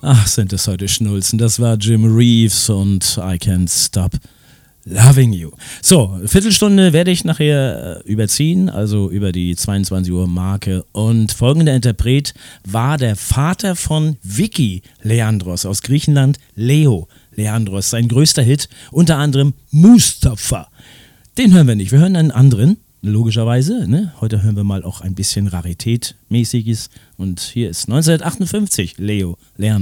Ach, sind es heute Schnulzen. Das war Jim Reeves und I Can't Stop Loving You. So, Viertelstunde werde ich nachher überziehen, also über die 22 Uhr Marke. Und folgender Interpret war der Vater von Vicky Leandros aus Griechenland, Leo Leandros. Sein größter Hit, unter anderem Mustafa. Den hören wir nicht, wir hören einen anderen, logischerweise. Ne? Heute hören wir mal auch ein bisschen Rarität-mäßiges. Und hier ist 1958 Leo Leandros.